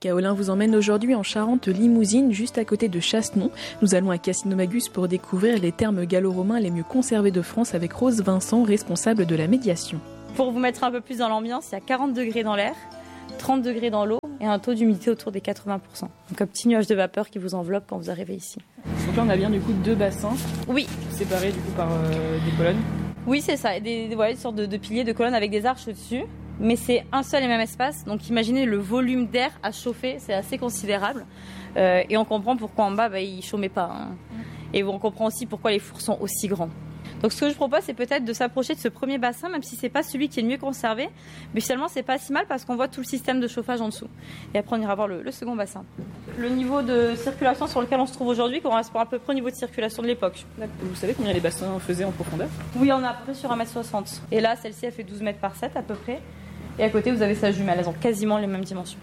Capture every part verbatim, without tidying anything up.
Kaolin vous emmène aujourd'hui en Charente-Limousine, juste à côté de Chassenon. Nous allons à Casino Magus pour découvrir les thermes gallo-romains les mieux conservés de France avec Rose Vincent, responsable de la médiation. Pour vous mettre un peu plus dans l'ambiance, il y a quarante degrés dans l'air, trente degrés dans l'eau et un taux d'humidité autour des quatre-vingts pour cent. Donc un petit nuage de vapeur qui vous enveloppe quand vous arrivez ici. Donc là on a bien du coup deux bassins. Oui. Séparés du coup par euh, des colonnes. Oui, c'est ça, des, des, voilà, des sortes de, de piliers, de colonnes avec des arches au-dessus. Mais c'est un seul et même espace, donc imaginez le volume d'air à chauffer, c'est assez considérable. Euh, et on comprend pourquoi en bas, bah, il ne chômait pas. Hein. Et on comprend aussi pourquoi les fours sont aussi grands. Donc ce que je propose, c'est peut-être de s'approcher de ce premier bassin, même si ce n'est pas celui qui est le mieux conservé. Mais finalement, ce n'est pas si mal parce qu'on voit tout le système de chauffage en dessous. Et après, on ira voir le, le second bassin. Le niveau de circulation sur lequel on se trouve aujourd'hui correspond à peu près au niveau de circulation de l'époque. Vous savez combien les bassins faisaient en profondeur ? Oui, on est à peu près sur un mètre soixante. Et là, celle-ci, elle fait douze mètres par sept à peu près. Et à côté, vous avez sa jumelle. Elles ont quasiment les mêmes dimensions.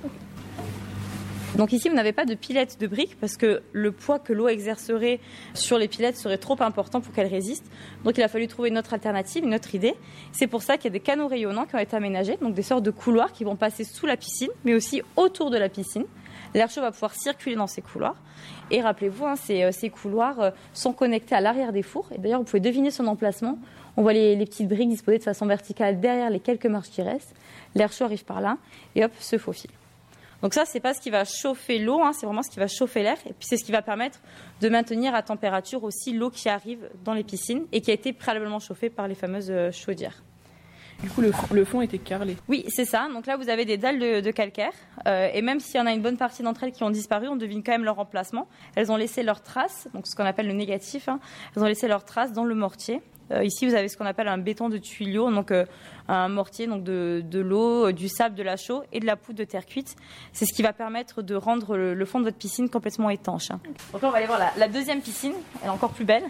Donc ici, vous n'avez pas de pilettes de briques parce que le poids que l'eau exercerait sur les pilettes serait trop important pour qu'elles résistent. Donc il a fallu trouver une autre alternative, une autre idée. C'est pour ça qu'il y a des canaux rayonnants qui ont été aménagés, donc des sortes de couloirs qui vont passer sous la piscine, mais aussi autour de la piscine. L'air chaud va pouvoir circuler dans ces couloirs. Et rappelez-vous, hein, ces, ces couloirs sont connectés à l'arrière des fours. Et d'ailleurs, vous pouvez deviner son emplacement. On voit les, les petites briques disposées de façon verticale derrière les quelques marches qui restent. L'air chaud arrive par là et hop, se faufile. Donc ça, c'est pas ce qui va chauffer l'eau, hein, c'est vraiment ce qui va chauffer l'air. Et puis c'est ce qui va permettre de maintenir à température aussi l'eau qui arrive dans les piscines et qui a été préalablement chauffée par les fameuses chaudières. Du coup, le, le fond était carrelé. Oui, c'est ça. Donc là, vous avez des dalles de, de calcaire. Euh, et même s'il y en a une bonne partie d'entre elles qui ont disparu, on devine quand même leur emplacement. Elles ont laissé leurs traces, donc ce qu'on appelle le négatif. Hein. Elles ont laissé leurs traces dans le mortier. Euh, ici, vous avez ce qu'on appelle un béton de tuyau, donc euh, un mortier donc de, de l'eau, du sable, de la chaux et de la poudre de terre cuite. C'est ce qui va permettre de rendre le, le fond de votre piscine complètement étanche. Hein. Donc là, on va aller voir la, la deuxième piscine. Elle est encore plus belle.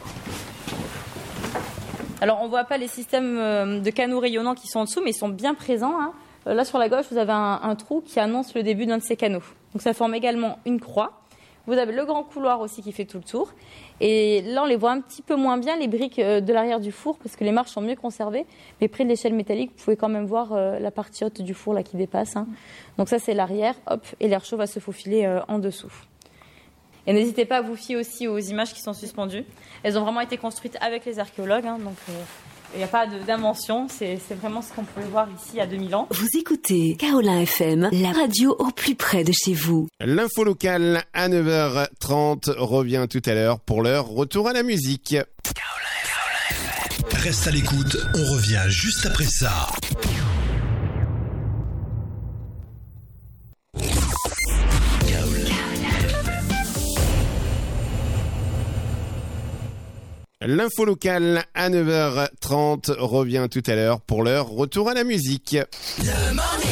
Alors, on ne voit pas les systèmes de canaux rayonnants qui sont en dessous, mais ils sont bien présents. Hein. Là, sur la gauche, vous avez un, un trou qui annonce le début d'un de ces canaux. Donc, ça forme également une croix. Vous avez le grand couloir aussi qui fait tout le tour. Et là, on les voit un petit peu moins bien, les briques de l'arrière du four, parce que les marches sont mieux conservées. Mais près de l'échelle métallique, vous pouvez quand même voir la partie haute du four là, qui dépasse. Hein. Donc ça, c'est l'arrière, hop, et l'air chaud va se faufiler en dessous. Et n'hésitez pas à vous fier aussi aux images qui sont suspendues. Elles ont vraiment été construites avec les archéologues, hein, donc il euh, n'y a pas de, d'invention, c'est, c'est vraiment ce qu'on pouvait voir ici il y a deux mille ans. Vous écoutez Kaolin F M, la radio au plus près de chez vous. L'info locale à neuf heures trente revient tout à l'heure. Pour l'heure, retour à la musique. Kaolin F M. Reste à l'écoute, on revient juste après ça. L'info locale à neuf heures trente revient tout à l'heure. Pour l'heure, retour à la musique. Le morning.